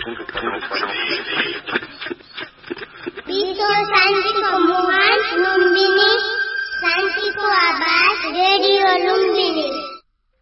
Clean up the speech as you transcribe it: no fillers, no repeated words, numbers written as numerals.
冲突，这种不是问题。